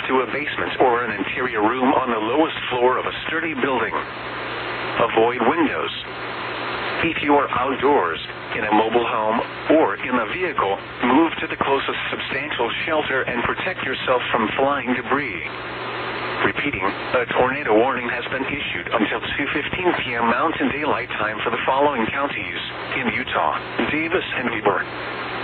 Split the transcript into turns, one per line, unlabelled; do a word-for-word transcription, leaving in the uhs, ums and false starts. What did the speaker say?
to a basement or an interior room on the lowest floor of a sturdy building. Avoid windows. If you are outdoors, in a mobile home, or in a vehicle, move to the closest substantial shelter and protect yourself from flying debris. Repeating, a tornado warning has been issued until two fifteen p m Mountain Daylight Time for the following counties in Utah: Davis and Weber.